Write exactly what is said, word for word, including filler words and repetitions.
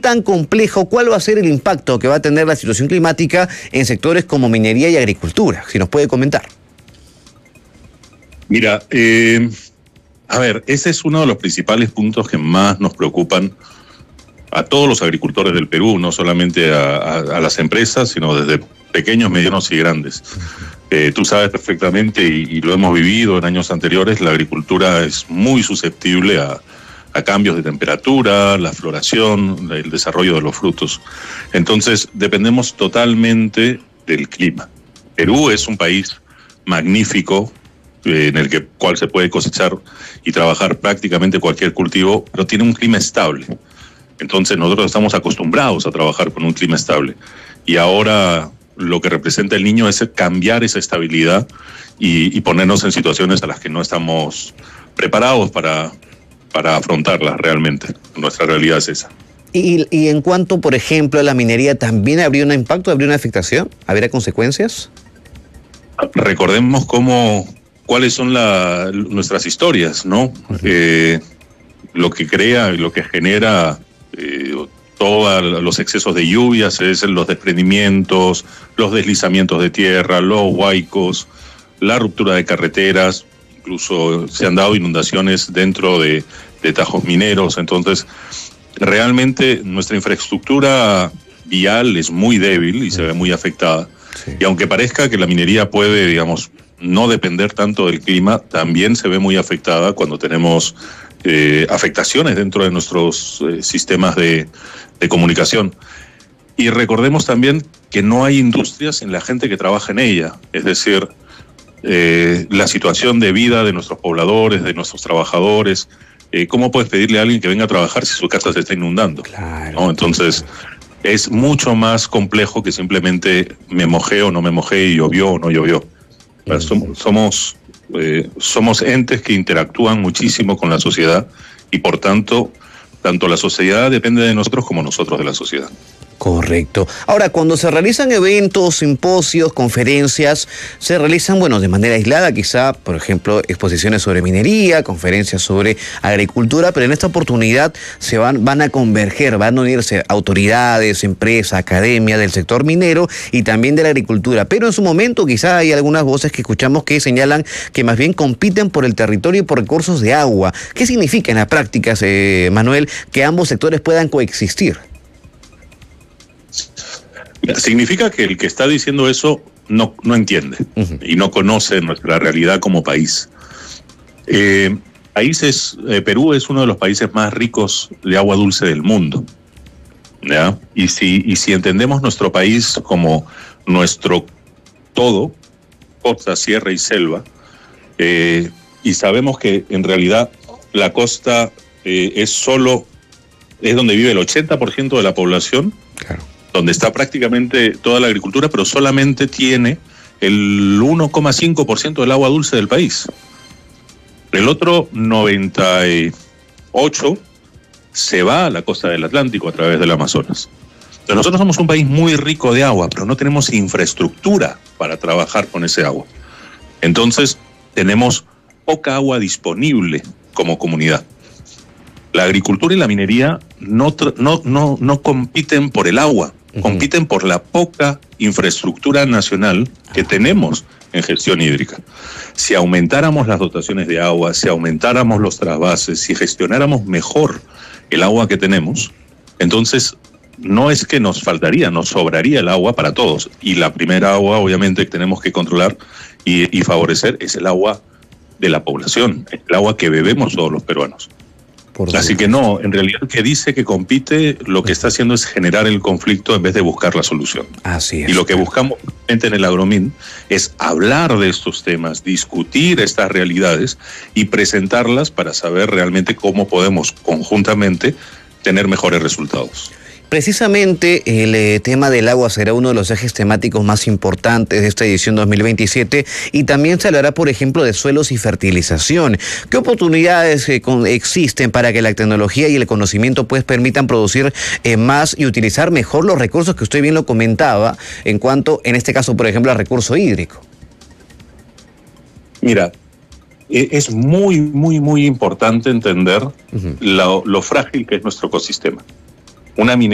tan complejo, cuál va a ser el impacto que va a tener la situación climática en sectores como minería y agricultura? Si nos puede comentar. Mira, eh, a ver, ese es uno de los principales puntos que más nos preocupan a todos los agricultores del Perú, no solamente a, a, a las empresas, sino desde pequeños, medianos y grandes. Eh, tú sabes perfectamente, y, y lo hemos vivido en años anteriores, la agricultura es muy susceptible a, a cambios de temperatura, la floración, el desarrollo de los frutos. Entonces, dependemos totalmente del clima. Perú es un país magnífico, eh, en el que, cual se puede cosechar y trabajar prácticamente cualquier cultivo, pero tiene un clima estable. Entonces nosotros estamos acostumbrados a trabajar con un clima estable. Y ahora lo que representa el niño es cambiar esa estabilidad y, y ponernos en situaciones a las que no estamos preparados para, para afrontarlas realmente. Nuestra realidad es esa. Y, y en cuanto, por ejemplo, a la minería, ¿también habría un impacto, habría una afectación? ¿Habría consecuencias? Recordemos cómo, cuáles son la, nuestras historias, ¿no? Uh-huh. Eh, lo que crea y lo que genera eh, todos los excesos de lluvias es los desprendimientos, los deslizamientos de tierra, los huaicos, la ruptura de carreteras, incluso se han dado inundaciones dentro de, de tajos mineros. Entonces, realmente nuestra infraestructura vial es muy débil y se ve muy afectada. Sí. Y aunque parezca que la minería puede, digamos, no depender tanto del clima, también se ve muy afectada cuando tenemos eh, afectaciones dentro de nuestros eh, sistemas de, de comunicación. Y recordemos también que no hay industrias sin la gente que trabaja en ella, es decir, eh, la situación de vida de nuestros pobladores, de nuestros trabajadores. Eh, ¿Cómo puedes pedirle a alguien que venga a trabajar si su casa se está inundando? Claro, ¿no? Entonces, es mucho más complejo que simplemente me mojé o no me mojé y llovió o no llovió. Mm. Somos, somos, eh, somos entes que interactúan muchísimo con la sociedad y por tanto, tanto la sociedad depende de nosotros como nosotros de la sociedad. Correcto. Ahora, cuando se realizan eventos, simposios, conferencias, se realizan, bueno, de manera aislada, quizá, por ejemplo, exposiciones sobre minería, conferencias sobre agricultura, pero en esta oportunidad se van, van a converger, van a unirse autoridades, empresas, academia del sector minero y también de la agricultura. Pero en su momento quizá hay algunas voces que escuchamos que señalan que más bien compiten por el territorio y por recursos de agua. ¿Qué significa en la práctica, eh, Manuel, que ambos sectores puedan coexistir? Significa que el que está diciendo eso no, no entiende uh-huh. y no conoce nuestra realidad como país. Eh, países, eh, Perú es uno de los países más ricos de agua dulce del mundo, ¿ya? Y si, y si entendemos nuestro país como nuestro todo, costa, sierra y selva, eh, y sabemos que en realidad la costa eh, es solo, es donde vive el ochenta por ciento de la población, claro, donde está prácticamente toda la agricultura, pero solamente tiene el uno coma cinco por ciento del agua dulce del país. El otro noventa y ocho por ciento se va a la costa del Atlántico a través del Amazonas. Entonces nosotros somos un país muy rico de agua, pero no tenemos infraestructura para trabajar con ese agua. Entonces tenemos poca agua disponible como comunidad. La agricultura y la minería no, no, no, no compiten por el agua, uh-huh. compiten por la poca infraestructura nacional que tenemos en gestión hídrica. Si aumentáramos las dotaciones de agua, si aumentáramos los trasvases, si gestionáramos mejor el agua que tenemos, entonces no es que nos faltaría, nos sobraría el agua para todos. Y la primera agua, obviamente, que tenemos que controlar y, y favorecer es el agua de la población, el agua que bebemos todos los peruanos. Así que no, en realidad el que dice que compite, lo que está haciendo es generar el conflicto en vez de buscar la solución. Así es. Y lo que buscamos en el Agromin es hablar de estos temas, discutir estas realidades y presentarlas para saber realmente cómo podemos conjuntamente tener mejores resultados. Precisamente el eh, tema del agua será uno de los ejes temáticos más importantes de esta edición dos mil veintisiete y también se hablará, por ejemplo, de suelos y fertilización. ¿Qué oportunidades eh, con, existen para que la tecnología y el conocimiento pues permitan producir eh, más y utilizar mejor los recursos que usted bien lo comentaba en cuanto, en este caso, por ejemplo, al recurso hídrico? Mira, es muy, muy, muy importante entender uh-huh. lo, lo frágil que es nuestro ecosistema. Una minería